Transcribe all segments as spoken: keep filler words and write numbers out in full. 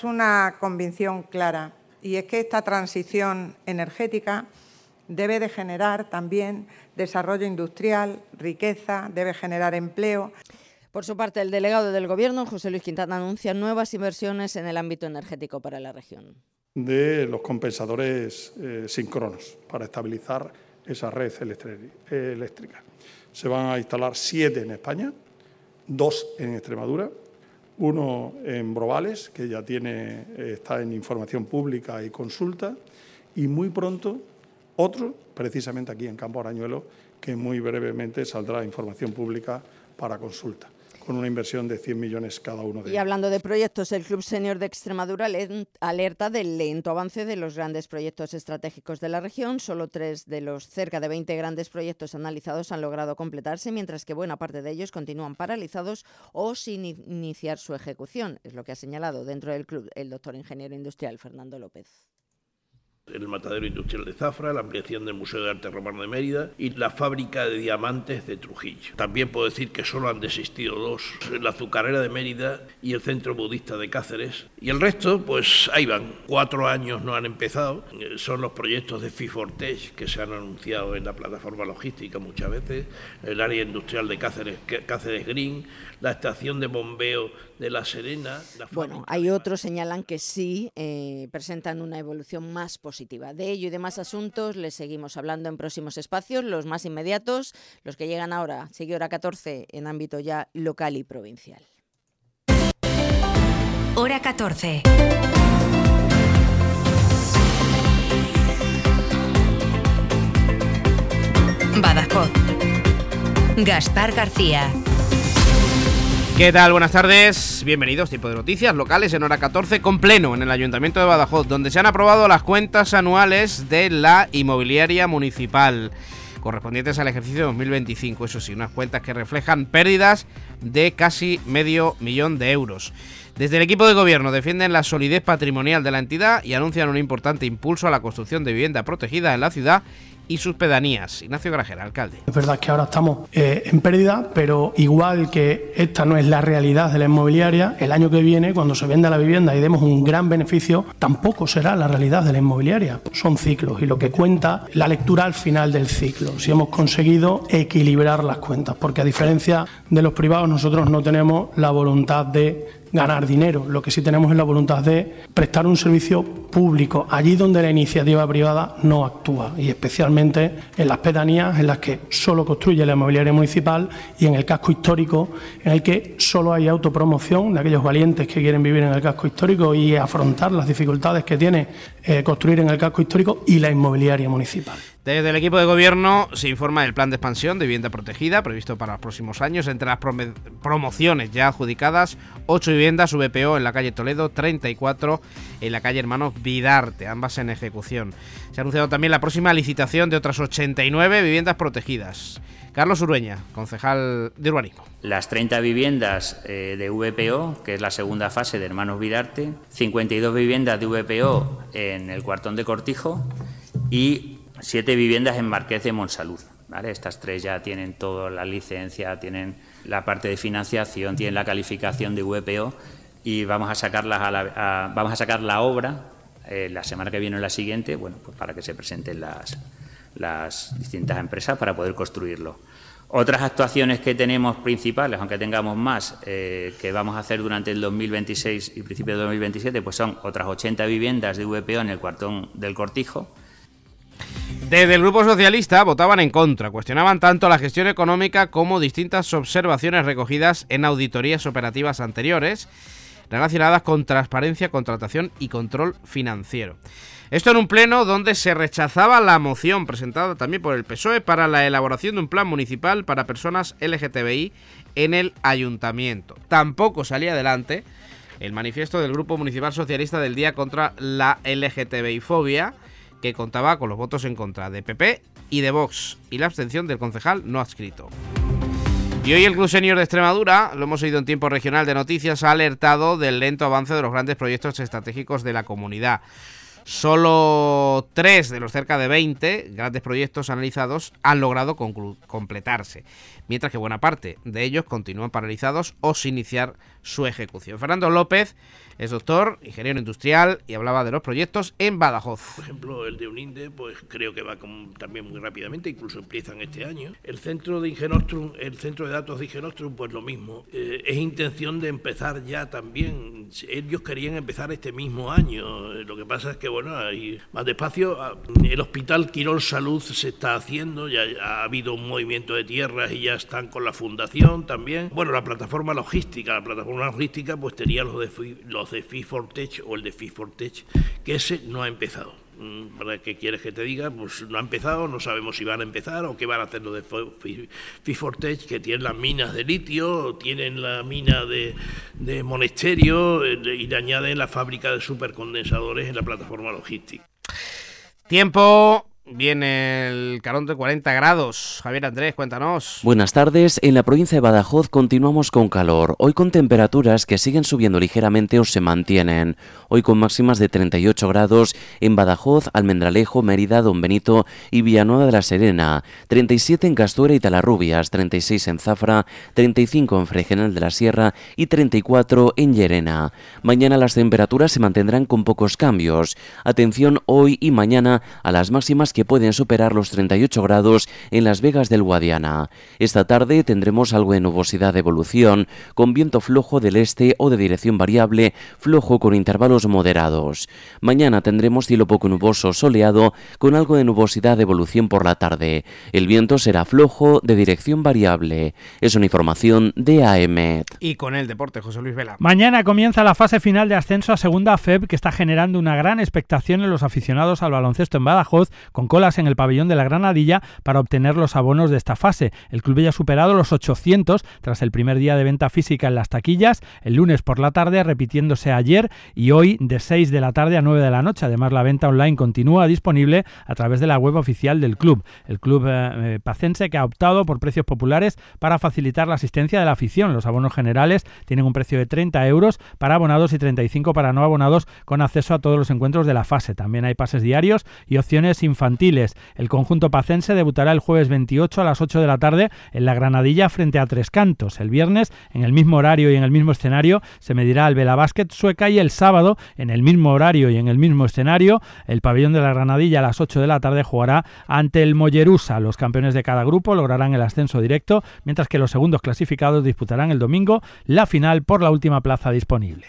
Una convicción clara, y es que esta transición energética debe de generar también desarrollo industrial, riqueza, debe generar empleo. Por su parte, el delegado del Gobierno, José Luis Quintana, anuncia nuevas inversiones en el ámbito energético para la región. De los compensadores eh, síncronos para estabilizar esa red eléctrica. Se van a instalar siete en España, dos en Extremadura, uno en Brovales, que ya tiene, está en información pública y consulta, y muy pronto otro, precisamente aquí en Campo Arañuelo, que muy brevemente saldrá información pública para consulta, con una inversión de cien millones cada uno de ellos. Y hablando de proyectos, el Club Senior de Extremadura alerta del lento avance de los grandes proyectos estratégicos de la región. Solo tres de los cerca de veinte grandes proyectos analizados han logrado completarse, mientras que buena parte de ellos continúan paralizados o sin iniciar su ejecución. Es lo que ha señalado dentro del club el doctor ingeniero industrial Fernando López. El matadero industrial de Zafra, la ampliación del Museo de Arte Romano de Mérida y la fábrica de diamantes de Trujillo. También puedo decir que solo han desistido dos, la azucarera de Mérida y el centro budista de Cáceres. Y el resto, pues ahí van. Cuatro años no han empezado. Son los proyectos de Fifortech que se han anunciado en la plataforma logística muchas veces, el área industrial de Cáceres, Cáceres Green, la estación de bombeo de La Serena. La bueno, hay otros señalan que sí eh, presentan una evolución más positiva. De ello y demás asuntos les seguimos hablando en próximos espacios, los más inmediatos, los que llegan ahora, sigue hora catorce en ámbito ya local y provincial. Hora catorce. Badajoz. Gaspar García. ¿Qué tal? Buenas tardes, bienvenidos. Tiempo de noticias locales en hora catorce con pleno en el Ayuntamiento de Badajoz, donde se han aprobado las cuentas anuales de la inmobiliaria municipal correspondientes al ejercicio dos mil veinticinco. Eso sí, unas cuentas que reflejan pérdidas de casi medio millón de euros. Desde el equipo de gobierno defienden la solidez patrimonial de la entidad y anuncian un importante impulso a la construcción de vivienda protegida en la ciudad y sus pedanías. Ignacio Grajera, alcalde. Es verdad que ahora estamos eh, en pérdida, pero igual que esta no es la realidad de la inmobiliaria, el año que viene, cuando se venda la vivienda y demos un gran beneficio, tampoco será la realidad de la inmobiliaria. Son ciclos y lo que cuenta la lectura al final del ciclo, si hemos conseguido equilibrar las cuentas, porque a diferencia de los privados nosotros no tenemos la voluntad de ganar dinero, lo que sí tenemos es la voluntad de prestar un servicio público allí donde la iniciativa privada no actúa, y especialmente en las pedanías en las que solo construye la inmobiliaria municipal y en el casco histórico en el que solo hay autopromoción de aquellos valientes que quieren vivir en el casco histórico y afrontar las dificultades que tiene eh, construir en el casco histórico y la inmobiliaria municipal. Desde el equipo de gobierno se informa del plan de expansión de vivienda protegida previsto para los próximos años. Entre las prom- promociones ya adjudicadas, ocho viviendas V P O en la calle Toledo, treinta y cuatro en la calle Hermanos Vidarte, ambas en ejecución. Se ha anunciado también la próxima licitación de otras ochenta y nueve viviendas protegidas. Carlos Urueña, concejal de urbanismo. Las treinta viviendas eh, de V P O, que es la segunda fase de Hermanos Vidarte, cincuenta y dos viviendas de V P O en el Cuartón de Cortijo y siete viviendas en Marqués de Monsalud, ¿vale? Estas tres ya tienen toda la licencia, tienen la parte de financiación, tienen la calificación de V P O y vamos a sacarlas a la, a, vamos a sacar la obra eh, la semana que viene o la siguiente, bueno, pues para que se presenten las, las distintas empresas para poder construirlo. Otras actuaciones que tenemos principales, aunque tengamos más, eh, que vamos a hacer durante el dos mil veintiséis y principios de dos mil veintisiete, pues son otras ochenta viviendas de V P O en el Cuartón del Cortijo. Desde el Grupo Socialista votaban en contra, cuestionaban tanto la gestión económica como distintas observaciones recogidas en auditorías operativas anteriores relacionadas con transparencia, contratación y control financiero. Esto en un pleno donde se rechazaba la moción presentada también por el P S O E para la elaboración de un plan municipal para personas L G T B I en el ayuntamiento. Tampoco salía adelante el manifiesto del Grupo Municipal Socialista del Día contra la L G T B I fobia, que contaba con los votos en contra de P P y de Vox y la abstención del concejal no adscrito. Y hoy el Club Senior de Extremadura, lo hemos oído en tiempo regional de noticias, ha alertado del lento avance de los grandes proyectos estratégicos de la comunidad. Solo tres de los cerca de veinte grandes proyectos analizados han logrado conclu- completarse, mientras que buena parte de ellos continúan paralizados o sin iniciar su ejecución. Fernando López Es doctor, ingeniero industrial y hablaba de los proyectos en Badajoz. Por ejemplo, el de Uninde, pues creo que va con, también muy rápidamente, incluso empiezan este año. El centro de Ingenostrum, el centro de datos de Ingenostrum, pues lo mismo. Eh, es intención de empezar ya también. Ellos querían empezar este mismo año. Lo que pasa es que, bueno, hay más despacio. El Hospital Quirón Salud se está haciendo, ya ha habido un movimiento de tierras y ya están con la fundación también. Bueno, la plataforma logística, la plataforma logística pues tenía los de los de Fit for Tech o el de Fit for Tech, que ese no ha empezado. ¿Para qué quieres que te diga? Pues no ha empezado, no sabemos si van a empezar o qué van a hacer los de Fit for Tech, que tienen las minas de litio, tienen la mina de, de Monesterio y le añaden la fábrica de supercondensadores en la plataforma logística. Tiempo. Viene el calor de cuarenta grados. Javier Andrés, cuéntanos. Buenas tardes. En la provincia de Badajoz continuamos con calor. Hoy con temperaturas que siguen subiendo ligeramente o se mantienen. Hoy con máximas de treinta y ocho grados en Badajoz, Almendralejo, Mérida, Don Benito y Villanueva de la Serena. treinta y siete en Castuera y Talarrubias, treinta y seis en Zafra, treinta y cinco en Fregenal de la Sierra y treinta y cuatro en Llerena. Mañana las temperaturas se mantendrán con pocos cambios. Atención hoy y mañana a las máximas que pueden superar los treinta y ocho grados en Las Vegas del Guadiana. Esta tarde tendremos algo de nubosidad de evolución, con viento flojo del este o de dirección variable, flojo con intervalos moderados. Mañana tendremos cielo poco nuboso soleado, con algo de nubosidad de evolución por la tarde. El viento será flojo de dirección variable. Es una información de A E M E T. Y con el deporte, José Luis Vela. Mañana comienza la fase final de ascenso a Segunda F E B, que está generando una gran expectación en los aficionados al baloncesto en Badajoz, con colas en el pabellón de la Granadilla para obtener los abonos de esta fase. El club ya ha superado los ochocientos tras el primer día de venta física en las taquillas, el lunes por la tarde, repitiéndose ayer, y hoy de seis de la tarde a nueve de la noche. Además, la venta online continúa disponible a través de la web oficial del club. El club eh, pacense, que ha optado por precios populares para facilitar la asistencia de la afición. Los abonos generales tienen un precio de treinta euros para abonados y treinta y cinco para no abonados, con acceso a todos los encuentros de la fase. También hay pases diarios y opciones infantiles. El conjunto pacense debutará el jueves veintiocho a las ocho de la tarde en la Granadilla frente a Tres Cantos. El viernes, en el mismo horario y en el mismo escenario, se medirá al Vela Basket Sueca, y el sábado, en el mismo horario y en el mismo escenario, el pabellón de la Granadilla a las ocho de la tarde jugará ante el Mollerusa. Los campeones de cada grupo lograrán el ascenso directo, mientras que los segundos clasificados disputarán el domingo la final por la última plaza disponible.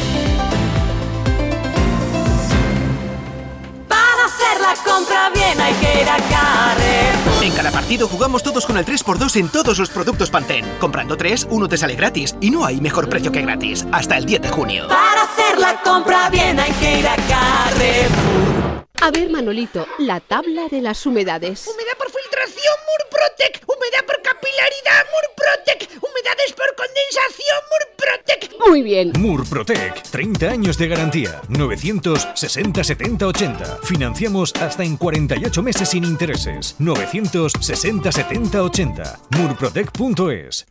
Compra bien, hay que ir a Carrefour. En cada partido jugamos todos con el tres por dos en todos los productos Pantene. Comprando tres, uno te sale gratis. Y no hay mejor precio que gratis. Hasta el diez de junio. Para hacer la compra bien hay que ir a Carrefour. A ver, Manolito, la tabla de las humedades. Humedad por filtración, Murprotec. Humedad por capilaridad, Murprotec. Humedades por condensación, Murprotec. Muy bien. Murprotec, treinta años de garantía. novecientos sesenta setenta ochenta. Financiamos hasta en cuarenta y ocho meses sin intereses. novecientos sesenta setenta ochenta. murprotec punto es.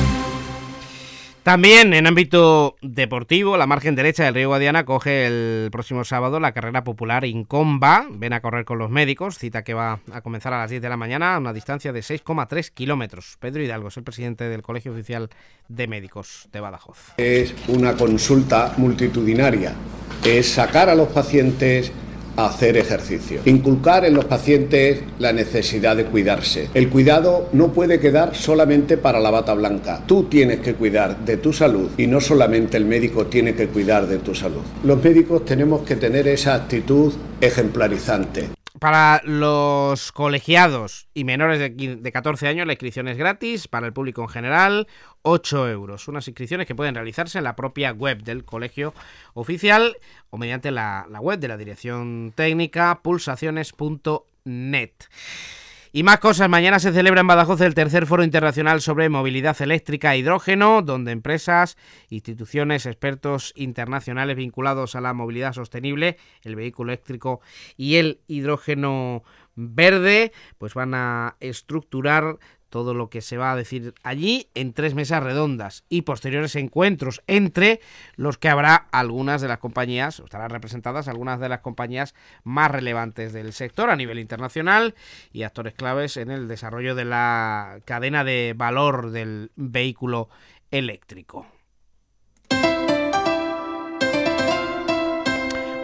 También en ámbito deportivo, la margen derecha del Río Guadiana coge el próximo sábado la carrera popular Incomba. Ven a correr con los médicos, cita que va a comenzar a las diez de la mañana a una distancia de seis coma tres kilómetros. Pedro Hidalgo es el presidente del Colegio Oficial de Médicos de Badajoz. Es una consulta multitudinaria, es sacar a los pacientes a hacer ejercicio, inculcar en los pacientes la necesidad de cuidarse. El cuidado no puede quedar solamente para la bata blanca. Tú tienes que cuidar de tu salud y no solamente el médico tiene que cuidar de tu salud. Los médicos tenemos que tener esa actitud ejemplarizante. Para los colegiados y menores de catorce años la inscripción es gratis, para el público en general ocho euros. Unas inscripciones que pueden realizarse en la propia web del colegio oficial o mediante la, la web de la dirección técnica pulsaciones punto net. Y más cosas. Mañana se celebra en Badajoz el tercer Foro Internacional sobre Movilidad Eléctrica e Hidrógeno, donde empresas, instituciones, expertos internacionales vinculados a la movilidad sostenible, el vehículo eléctrico y el hidrógeno verde, pues van a estructurar todo lo que se va a decir allí en tres mesas redondas y posteriores encuentros, entre los que habrá algunas de las compañías, estarán representadas algunas de las compañías más relevantes del sector a nivel internacional y actores claves en el desarrollo de la cadena de valor del vehículo eléctrico.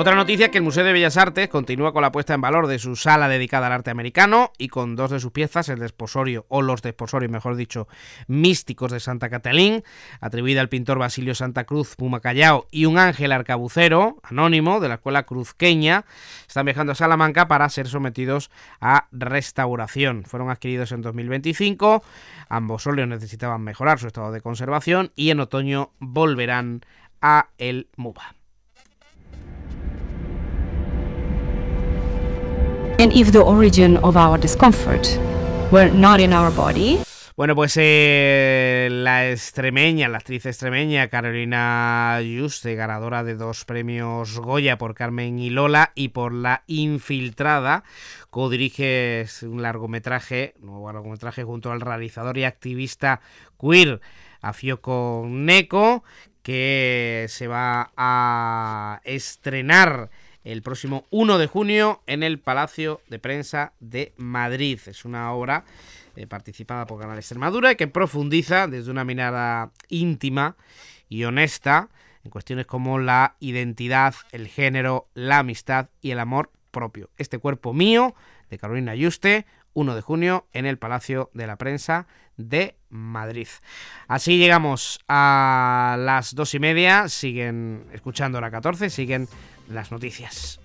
Otra noticia es que el Museo de Bellas Artes continúa con la puesta en valor de su sala dedicada al arte americano y con dos de sus piezas, el desposorio, o los desposorios, mejor dicho, místicos de Santa Catalín, atribuida al pintor Basilio Santa Cruz Puma Callao, y un ángel arcabucero, anónimo, de la escuela cruzqueña, están viajando a Salamanca para ser sometidos a restauración. Fueron adquiridos en dos mil veinticinco, ambos óleos necesitaban mejorar su estado de conservación y en otoño volverán a el MUBA. And if the origin of our discomfort were not in our body. Bueno, pues eh, la extremeña, la actriz extremeña Carolina Juste, ganadora de dos premios Goya por Carmen y Lola y por La Infiltrada, codirige un largometraje, nuevo largometraje junto al realizador y activista queer Afioco Neko, que se va a estrenar el próximo uno de junio en el Palacio de Prensa de Madrid. Es una obra eh, participada por Canal Extremadura y que profundiza desde una mirada íntima y honesta en cuestiones como la identidad, el género, la amistad y el amor propio. Este cuerpo mío, de Carolina Juste, uno de junio en el Palacio de la Prensa de Madrid. Así llegamos a las dos y media. Siguen escuchando la catorce, siguen las noticias.